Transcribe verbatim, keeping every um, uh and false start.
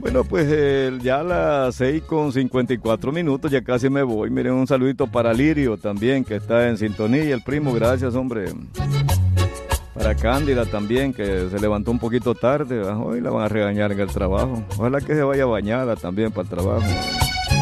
Bueno, pues eh, ya a las seis con cincuenta y cuatro minutos, ya casi me voy. Miren, un saludito para Lirio también, que está en sintonía. El primo, gracias, hombre. Para Cándida también, que se levantó un poquito tarde. Hoy la van a regañar en el trabajo. Ojalá que se vaya bañada también para el trabajo.